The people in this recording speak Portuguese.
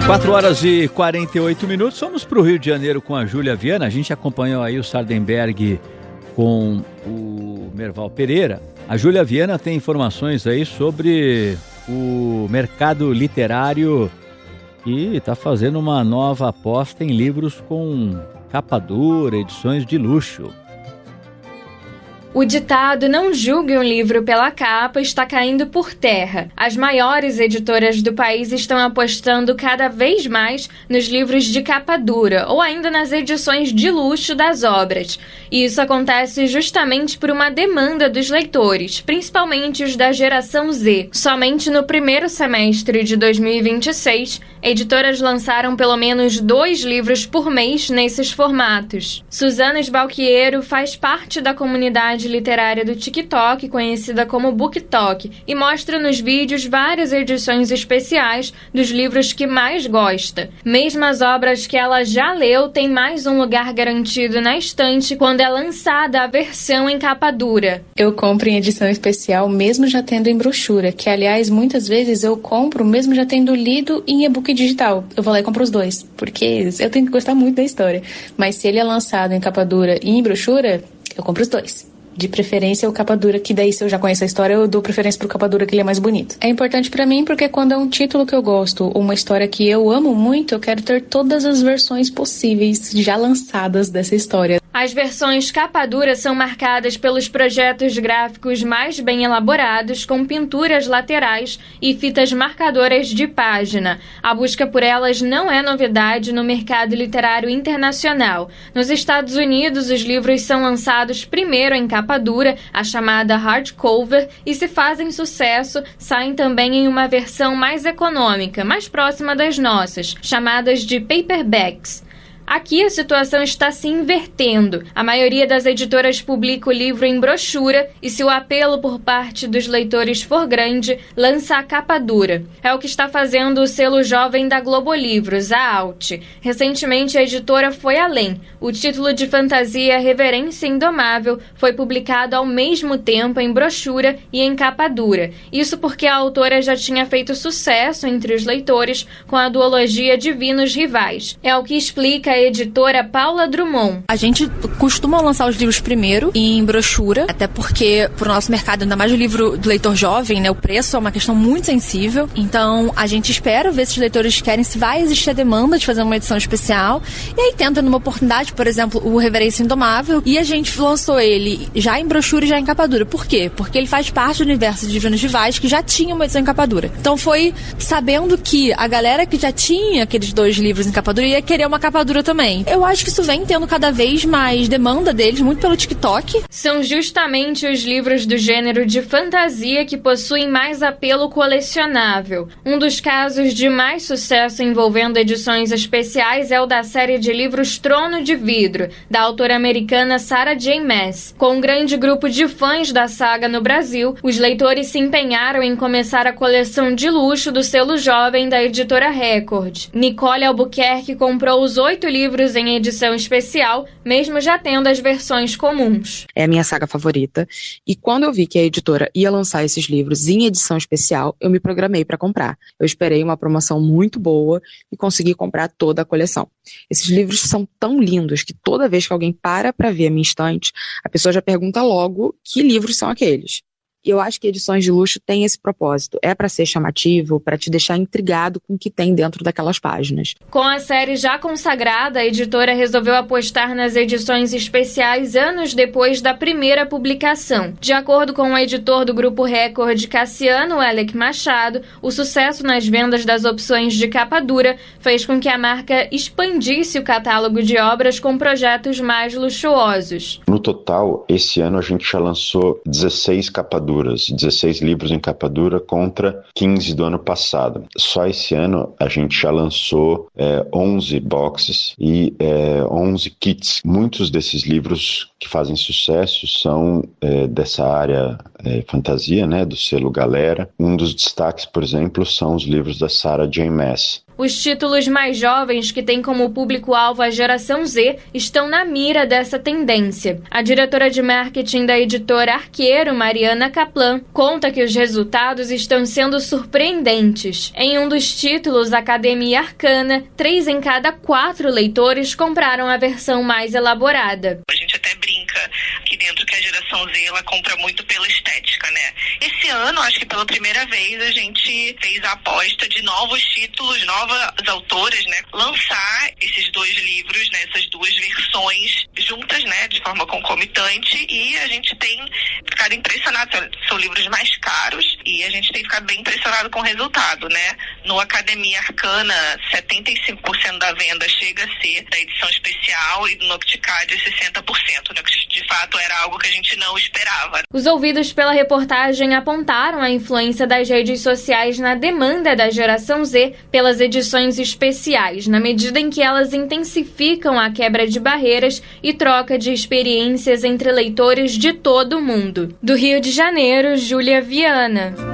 4h48. Vamos para o Rio de Janeiro com a Júlia Viana. A gente acompanhou aí o Sardenberg com o Merval Pereira. A Júlia Viana tem informações aí sobre o mercado literário e está fazendo uma nova aposta em livros com capa dura, edições de luxo. O ditado "não julgue um livro pela capa" está caindo por terra. As maiores editoras do país estão apostando cada vez mais nos livros de capa dura ou ainda nas edições de luxo das obras. E isso acontece justamente por uma demanda dos leitores, principalmente os da geração Z. Somente no primeiro semestre de 2026, editoras lançaram pelo menos 2 livros por mês nesses formatos. Suzana Sbalquiero faz parte da comunidade literária do TikTok, conhecida como BookTok, e mostra nos vídeos várias edições especiais dos livros que mais gosta. Mesmo as obras que ela já leu têm mais um lugar garantido na estante quando é lançada a versão em capa dura. Eu compro em edição especial mesmo já tendo em brochura, que aliás muitas vezes eu compro mesmo já tendo lido em e-book digital. Eu vou lá e compro os dois, porque eu tenho que gostar muito da história. Mas se ele é lançado em capa dura e em brochura, eu compro os dois. De preferência o capa dura, que daí se eu já conheço a história eu dou preferência pro capa dura, que ele é mais bonito. É importante pra mim porque quando é um título que eu gosto ou uma história que eu amo muito, eu quero ter todas as versões possíveis já lançadas dessa história. As versões capa dura são marcadas pelos projetos gráficos mais bem elaborados, com pinturas laterais e fitas marcadoras de página. A busca por elas não é novidade no mercado literário internacional. Nos Estados Unidos, os livros são lançados primeiro em capa dura, a chamada hardcover, e se fazem sucesso, saem também em uma versão mais econômica, mais próxima das nossas, chamadas de paperbacks. Aqui a situação está se invertendo. A maioria das editoras publica o livro em brochura e, se o apelo por parte dos leitores for grande, lança a capa dura. É o que está fazendo o selo jovem da Globo Livros, a Alt. Recentemente a editora foi além. O título de fantasia Reverência Indomável foi publicado ao mesmo tempo em brochura e em capa dura. Isso porque a autora já tinha feito sucesso entre os leitores com a duologia Divinos Rivais. É o que explica a editora Paula Drummond. A gente costuma lançar os livros primeiro em brochura, até porque pro nosso mercado, ainda mais o livro do leitor jovem, né, o preço é uma questão muito sensível. Então a gente espera ver se os leitores querem, se vai existir a demanda de fazer uma edição especial, e aí tenta numa oportunidade, por exemplo, o Reverência Indomável, e a gente lançou ele já em brochura e já em capa dura. Por quê? Porque ele faz parte do universo de Divinos Rivais, que já tinha uma edição em capa dura. Então foi sabendo que a galera que já tinha aqueles 2 livros em capa dura ia querer uma capa dura também. Eu acho que isso vem tendo cada vez mais demanda deles, muito pelo TikTok. São justamente os livros do gênero de fantasia que possuem mais apelo colecionável. Um dos casos de mais sucesso envolvendo edições especiais é o da série de livros Trono de Vidro, da autora americana Sarah J. Maas. Com um grande grupo de fãs da saga no Brasil, os leitores se empenharam em começar a coleção de luxo do selo jovem da editora Record. Nicole Albuquerque comprou os 8 livros em edição especial, mesmo já tendo as versões comuns. É a minha saga favorita, e quando eu vi que a editora ia lançar esses livros em edição especial, eu me programei para comprar. Eu esperei uma promoção muito boa e consegui comprar toda a coleção. Esses livros são tão lindos que toda vez que alguém para ver a minha estante, a pessoa já pergunta logo que livros são aqueles. E eu acho que edições de luxo têm esse propósito. É para ser chamativo, para te deixar intrigado com o que tem dentro daquelas páginas. Com a série já consagrada, a editora resolveu apostar nas edições especiais anos depois da primeira publicação. De acordo com o editor do Grupo Record, Cassiano Elec Machado, o sucesso nas vendas das opções de capa dura fez com que a marca expandisse o catálogo de obras com projetos mais luxuosos. No total, esse ano a gente já lançou 16 capa duras, 16 livros em capa dura contra 15 do ano passado. Só esse ano a gente já lançou 11 boxes e 11 kits. Muitos desses livros que fazem sucesso são dessa área fantasia, né, do selo Galera. Um dos destaques, por exemplo, são os livros da Sarah J. Maas. Os títulos mais jovens, que têm como público-alvo a geração Z, estão na mira dessa tendência. A diretora de marketing da editora Arqueiro, Mariana Kaplan, conta que os resultados estão sendo surpreendentes. Em um dos títulos, Academia Arcana, 3 em cada 4 leitores compraram a versão mais elaborada. A gente até brinca aqui dentro que a geração Z ela compra muito pela estética, né? Esse ano, acho que pela primeira vez, a gente fez a aposta de novos títulos, novas autoras, né? Lançar esses 2 livros, né? Essas 2 versões juntas, né? De forma concomitante, e a gente tem ficado impressionado. São livros mais caros e a gente tem ficado bem impressionado com o resultado, né? No Academia Arcana, 75% da venda chega a ser da edição especial e no Nocticádia 60%, né? Que de fato era algo que a gente não esperava. Os ouvidos pela reportagem apontaram a influência das redes sociais na demanda da geração Z pelas edições especiais, na medida em que elas intensificam a quebra de barreiras e troca de experiências entre leitores de todo o mundo. Do Rio de Janeiro, Júlia Viana.